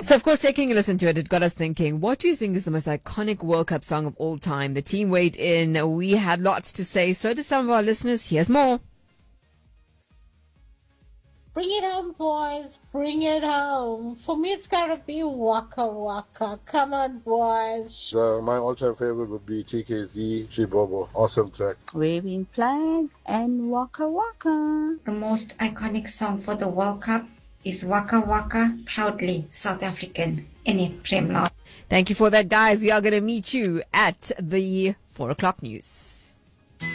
So, of course, taking a listen to it, it got us thinking, what do you think is the most iconic World Cup song of all time? The team weighed in. We had lots to say. So did some of our listeners. Here's more. Bring it home, boys. Bring it home. For me, it's got to be Waka Waka. Come on, boys. My all-time favorite would be TKZ, Chibobo. Awesome track. Waving Flag and Waka Waka. The most iconic song for the World Cup is Waka Waka, proudly South African. Enid Premlot. Thank you for that, guys. We are going to meet you at the 4 o'clock news.